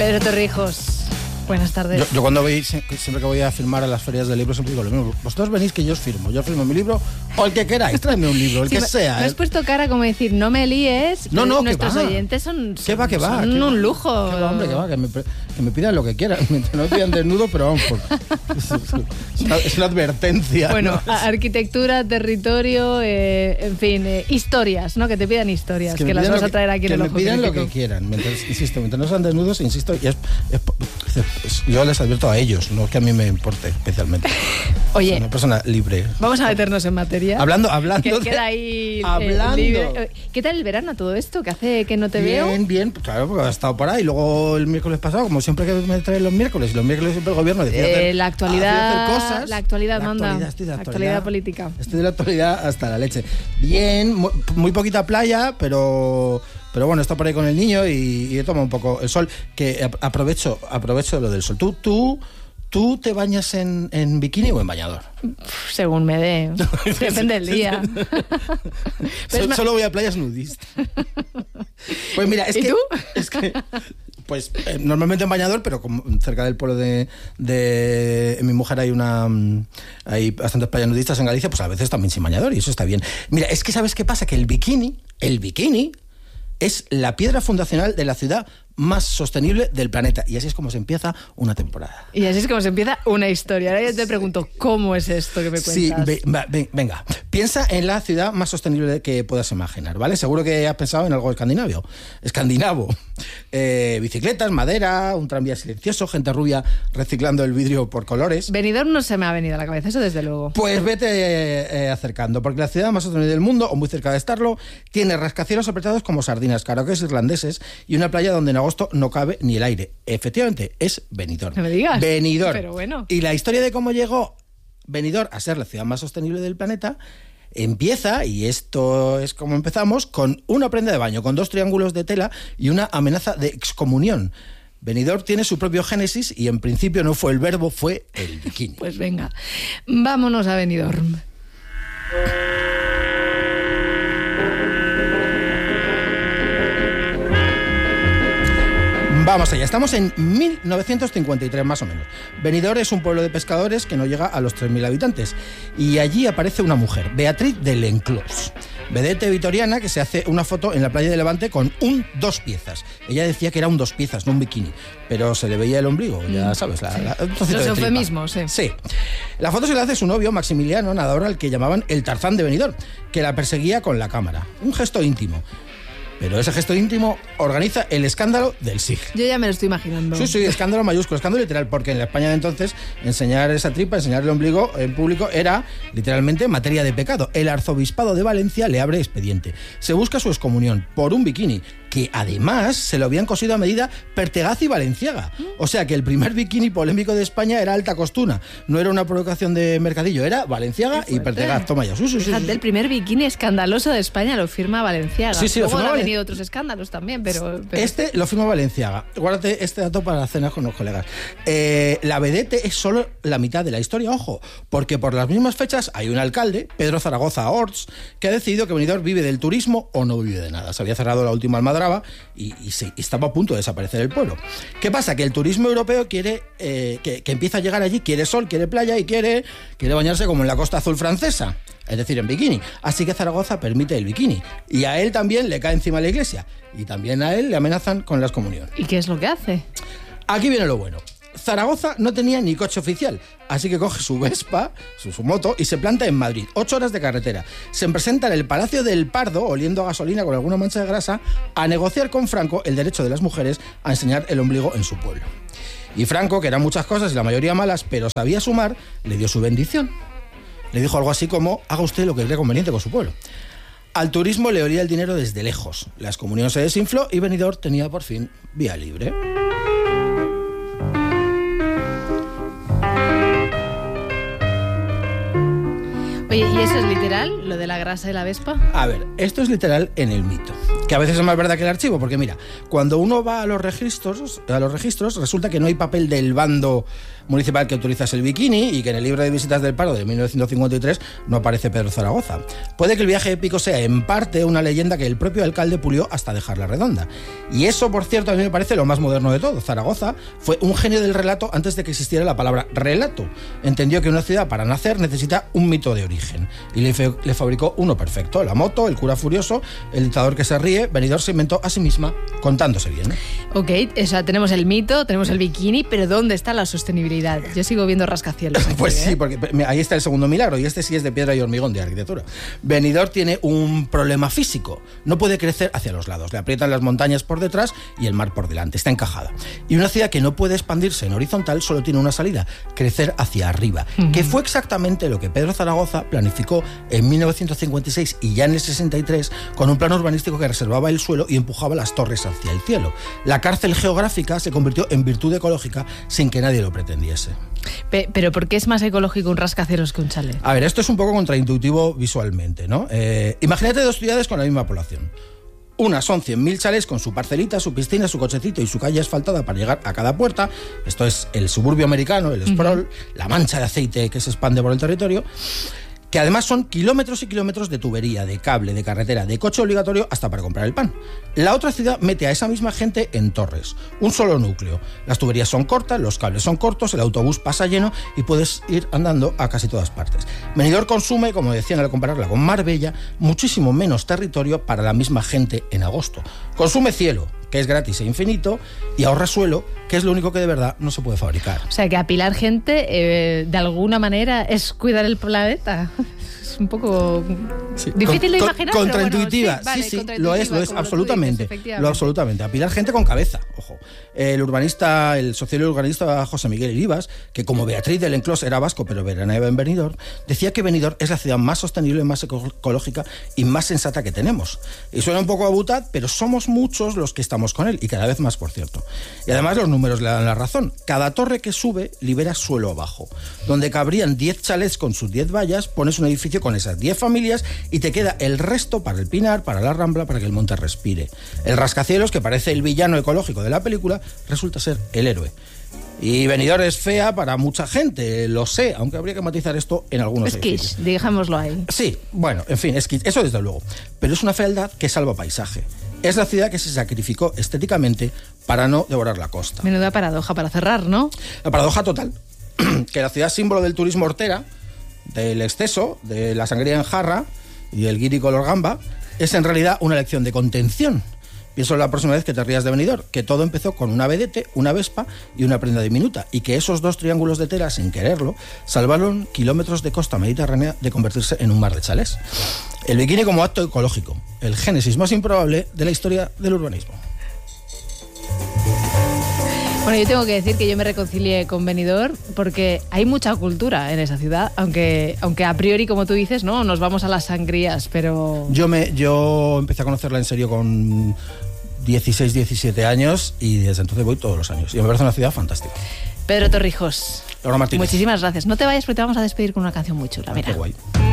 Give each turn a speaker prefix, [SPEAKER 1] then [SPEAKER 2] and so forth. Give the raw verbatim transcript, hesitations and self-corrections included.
[SPEAKER 1] Pedro Torrijos, buenas tardes.
[SPEAKER 2] Yo, yo cuando voy, siempre que voy a firmar a las ferias de libros, siempre digo lo mismo. Vosotros venís que yo os firmo. Yo firmo mi libro, o el que queráis, tráeme un libro, el sí, que
[SPEAKER 1] me,
[SPEAKER 2] sea.
[SPEAKER 1] Me has puesto cara como decir, no me líes.
[SPEAKER 2] No, no,
[SPEAKER 1] nuestros
[SPEAKER 2] que va.
[SPEAKER 1] oyentes son, son,
[SPEAKER 2] ¿Qué va, que va?
[SPEAKER 1] son
[SPEAKER 2] ¿Qué
[SPEAKER 1] un
[SPEAKER 2] va?
[SPEAKER 1] lujo.
[SPEAKER 2] ¿Qué va, hombre, que va? Que me, que me pidan lo que quieran. Mientras no me pidan desnudo, pero vamos, por, es, una, es una advertencia.
[SPEAKER 1] Bueno,
[SPEAKER 2] ¿no?
[SPEAKER 1] Arquitectura, territorio, eh, en fin, eh, historias, ¿no? Que te pidan historias, que, que las vas a traer aquí en el Ojo
[SPEAKER 2] Crítico. Que me pidan
[SPEAKER 1] Crítico.
[SPEAKER 2] lo que quieran. Mientras, insisto, mientras no sean desnudos, insisto, y es, es, es, yo les advierto a ellos, no es que a mí me importe especialmente.
[SPEAKER 1] Oye,
[SPEAKER 2] soy una persona libre.
[SPEAKER 1] Vamos a meternos en materia.
[SPEAKER 2] Hablando, hablando.
[SPEAKER 1] Que
[SPEAKER 2] de,
[SPEAKER 1] queda ahí
[SPEAKER 2] hablando.
[SPEAKER 1] libre. ¿Qué tal el verano todo esto? ¿Que hace que no te
[SPEAKER 2] bien,
[SPEAKER 1] veo?
[SPEAKER 2] Bien, bien, claro, porque ha estado por ahí. Luego el miércoles pasado, como siempre que me traen los miércoles, y los miércoles siempre el gobierno decía
[SPEAKER 1] eh,
[SPEAKER 2] hacer,
[SPEAKER 1] la actualidad,
[SPEAKER 2] hacer cosas.
[SPEAKER 1] La actualidad
[SPEAKER 2] la
[SPEAKER 1] manda.
[SPEAKER 2] Actualidad, estoy de
[SPEAKER 1] la
[SPEAKER 2] actualidad,
[SPEAKER 1] actualidad política.
[SPEAKER 2] Estoy de la actualidad hasta la leche. Bien, muy, muy poquita playa, pero... Pero bueno, está por ahí con el niño y, y he tomado un poco el sol, que aprovecho, aprovecho lo del sol. Tú, tú, tú te bañas en, en bikini o en bañador.
[SPEAKER 1] Según me dé, depende del día.
[SPEAKER 2] Pero so, solo voy a playas nudistas. Pues mira, es
[SPEAKER 1] ¿Y
[SPEAKER 2] que,
[SPEAKER 1] tú?
[SPEAKER 2] Es que, pues eh, normalmente en bañador, pero como cerca del pueblo de, de mi mujer hay una hay bastantes playas nudistas en Galicia, pues a veces también sin bañador y eso está bien. Mira, es que ¿sabes qué pasa? Que el bikini, el bikini es la piedra fundacional de la ciudad más sostenible del planeta. Y así es como se empieza una temporada.
[SPEAKER 1] Y así es como se empieza una historia. Ahora yo te pregunto, ¿cómo es esto que me cuentas?
[SPEAKER 2] Sí, ve, ve, venga. Piensa en la ciudad más sostenible que puedas imaginar, ¿vale? Seguro que has pensado en algo escandinavo. Escandinavo. Eh, bicicletas, madera, un tranvía silencioso, gente rubia reciclando el vidrio por colores.
[SPEAKER 1] Benidorm no se me ha venido a la cabeza, eso desde luego.
[SPEAKER 2] Pues vete eh, acercando, porque la ciudad más sostenible del mundo, o muy cerca de estarlo, tiene rascacielos apretados como sardinas, karaokes irlandeses y una playa donde en agosto no cabe ni el aire. Efectivamente, es Benidorm.
[SPEAKER 1] No me digas.
[SPEAKER 2] Benidorm.
[SPEAKER 1] Pero bueno.
[SPEAKER 2] Y la historia de cómo llegó Benidorm a ser la ciudad más sostenible del planeta empieza, y esto es como empezamos, con una prenda de baño, con dos triángulos de tela y una amenaza de excomunión. Benidorm tiene su propio génesis y en principio no fue el verbo, fue el bikini.
[SPEAKER 1] Pues venga, vámonos a Benidorm.
[SPEAKER 2] Vamos allá, estamos en mil novecientos cincuenta y tres más o menos. Benidorm es un pueblo de pescadores que no llega a los tres mil habitantes. Y allí aparece una mujer, Beatriz de Lenclós, vedette vitoriana que se hace una foto en la playa de Levante con un dos piezas. Ella decía que era un dos piezas, no un bikini, pero se le veía el ombligo, ya sabes. La, la,
[SPEAKER 1] Los eufemismos, sí.
[SPEAKER 2] Sí. La foto se la hace su novio, Maximiliano, nadador al que llamaban el Tarzán de Benidorm, que la perseguía con la cámara. Un gesto íntimo. Pero ese gesto íntimo organiza el escándalo del siglo.
[SPEAKER 1] Yo ya me lo estoy imaginando.
[SPEAKER 2] Sí, sí, escándalo mayúsculo, escándalo literal, porque en la España de entonces enseñar esa tripa, enseñar el ombligo en público era literalmente materia de pecado. El arzobispado de Valencia le abre expediente. Se busca su excomunión por un bikini que además se lo habían cosido a medida Pertegaz y Valenciaga. O sea que el primer bikini polémico de España era alta costura. No era una provocación de mercadillo, era Valenciaga y Pertegaz. Toma ya. Sí, sí, sí,
[SPEAKER 1] Fíjate,
[SPEAKER 2] sí.
[SPEAKER 1] el primer bikini escandaloso de España lo firma Valenciaga.
[SPEAKER 2] Sí, sí,
[SPEAKER 1] Luego
[SPEAKER 2] lo firma
[SPEAKER 1] han
[SPEAKER 2] Valen...
[SPEAKER 1] tenido otros escándalos también, pero, pero...
[SPEAKER 2] Este lo firma Valenciaga. Guárdate este dato para cenar con los colegas. Eh, la vedette es solo la mitad de la historia, ojo, porque por las mismas fechas hay un alcalde, Pedro Zaragoza Orts, que ha decidido que Benidorm vive del turismo o no vive de nada. Se había cerrado la última almadraba y y se, estaba a punto de desaparecer el pueblo. ¿Qué pasa? Que el turismo europeo quiere eh, que, que empieza a llegar allí, quiere sol, quiere playa y quiere, quiere bañarse como en la costa azul francesa, es decir, en bikini. Así que Zaragoza permite el bikini. Y a él también le cae encima la iglesia. Y también a él le amenazan con la excomunión.
[SPEAKER 1] ¿Y qué es lo que hace?
[SPEAKER 2] Aquí viene lo bueno. Zaragoza no tenía ni coche oficial, así que coge su Vespa, su, su moto, y se planta en Madrid. Ocho horas de carretera. Se presenta en el Palacio del Pardo, oliendo a gasolina con alguna mancha de grasa, a negociar con Franco el derecho de las mujeres a enseñar el ombligo en su pueblo. Y Franco, que eran muchas cosas y la mayoría malas, pero sabía sumar, le dio su bendición. Le dijo algo así como, haga usted lo que cree conveniente con su pueblo. Al turismo le olía el dinero desde lejos. La excomunión se desinfló y Benidorm tenía por fin vía libre.
[SPEAKER 1] Oye, y eso es literal, lo de la grasa de la Vespa?
[SPEAKER 2] A ver, esto es literal en el mito, que a veces es más verdad que el archivo, porque mira, cuando uno va a los registros, a los registros resulta que no hay papel del bando municipal que autoriza el bikini y que en el libro de visitas del paro de mil novecientos cincuenta y tres no aparece Pedro Zaragoza. Puede que el viaje épico sea en parte una leyenda que el propio alcalde pulió hasta dejarla redonda. Y eso, por cierto, a mí me parece lo más moderno de todo. Zaragoza fue un genio del relato antes de que existiera la palabra relato. Entendió que una ciudad para nacer necesita un mito de origen y le, fe, le fabricó uno perfecto. La moto, el cura furioso, el dictador que se ríe. Benidorm se inventó a sí misma contándose bien.
[SPEAKER 1] Ok, o sea, tenemos el mito, tenemos el bikini, pero ¿dónde está la sostenibilidad? Yo sigo viendo rascacielos aquí,
[SPEAKER 2] Pues
[SPEAKER 1] ¿eh?
[SPEAKER 2] sí, porque ahí está el segundo milagro, y este sí es de piedra y hormigón, de arquitectura. Benidorm tiene un problema físico. No puede crecer hacia los lados. Le aprietan las montañas por detrás y el mar por delante. Está encajada. Y una ciudad que no puede expandirse en horizontal solo tiene una salida: crecer hacia arriba. Uh-huh. Que fue exactamente lo que Pedro Zaragoza planificó en mil novecientos cincuenta y seis y ya en el sesenta y tres, con un plan urbanístico que reservaba el suelo y empujaba las torres hacia el cielo. La cárcel geográfica se convirtió en virtud ecológica sin que nadie lo pretendiese.
[SPEAKER 1] Pero ¿por qué es más ecológico un rascacielos que un chalet?
[SPEAKER 2] A ver, esto es un poco contraintuitivo visualmente, ¿no? Eh, imagínate dos ciudades con la misma población. Una son cien mil chalés con su parcelita, su piscina, su cochecito y su calle asfaltada para llegar a cada puerta. Esto es el suburbio americano, el sprawl, uh-huh. la mancha de aceite que se expande por el territorio, que además son kilómetros y kilómetros de tubería, de cable, de carretera, de coche obligatorio hasta para comprar el pan. La otra ciudad mete a esa misma gente en torres, un solo núcleo. Las tuberías son cortas, los cables son cortos, el autobús pasa lleno y puedes ir andando a casi todas partes. Benidorm consume, como decían al compararla con Marbella, muchísimo menos territorio para la misma gente en agosto. Consume cielo, que es gratis e infinito, y ahorra suelo, que es lo único que de verdad no se puede fabricar.
[SPEAKER 1] O sea, que apilar gente, eh, de alguna manera, es cuidar el planeta. Es un poco sí. difícil de
[SPEAKER 2] con,
[SPEAKER 1] imaginar,
[SPEAKER 2] contraintuitiva,
[SPEAKER 1] pero bueno, sí,
[SPEAKER 2] sí,
[SPEAKER 1] vale,
[SPEAKER 2] sí, lo es, lo es, absolutamente, dices, lo absolutamente. Apilar gente con cabeza, ojo. El urbanista, el sociólogo urbanista José Miguel Iribas, que como Beatriz del Enclós era vasco, pero veraneaba en Benidorm, decía que Benidorm es la ciudad más sostenible, más ecológica y más sensata que tenemos. Y suena un poco a butad, pero somos muchos los que estamos con él, y cada vez más, por cierto. Y además los números le dan la razón. Cada torre que sube libera suelo abajo. Donde cabrían diez chalets con sus diez vallas, pones un edificio con esas diez familias y te queda el resto para el Pinar, para la Rambla, para que el monte respire. El rascacielos, que parece el villano ecológico de la película, resulta ser el héroe. Y Benidorm es fea para mucha gente, lo sé, aunque habría que matizar esto en algunos
[SPEAKER 1] es
[SPEAKER 2] edificios.
[SPEAKER 1] Es kitsch, dejémoslo ahí.
[SPEAKER 2] Sí, bueno, en fin, es kitsch, eso desde luego. Pero es una fealdad que salva paisaje. Es la ciudad que se sacrificó estéticamente para no devorar la costa.
[SPEAKER 1] Menuda paradoja para cerrar, ¿no?
[SPEAKER 2] La paradoja total, que la ciudad símbolo del turismo hortera, del exceso, de la sangría en jarra y el guiri color gamba, es en realidad una lección de contención. Pienso la próxima vez que te rías de Benidorm, que todo empezó con una vedette, una Vespa y una prenda diminuta, y que esos dos triángulos de tela, sin quererlo, salvaron kilómetros de costa mediterránea de convertirse en un mar de chalés. El bikini como acto ecológico, el génesis más improbable de la historia del urbanismo.
[SPEAKER 1] Bueno, yo tengo que decir que yo me reconcilié con Benidorm porque hay mucha cultura en esa ciudad, aunque, aunque a priori, como tú dices, no, nos vamos a las sangrías, pero...
[SPEAKER 2] Yo, me, yo empecé a conocerla en serio con dieciséis, diecisiete años y desde entonces voy todos los años. Y me parece una ciudad fantástica.
[SPEAKER 1] Pedro Torrijos,
[SPEAKER 2] Laura Martínez,
[SPEAKER 1] muchísimas gracias. No te vayas porque te vamos a despedir con una canción muy chula.
[SPEAKER 2] Ah,
[SPEAKER 1] mira.
[SPEAKER 2] Qué guay.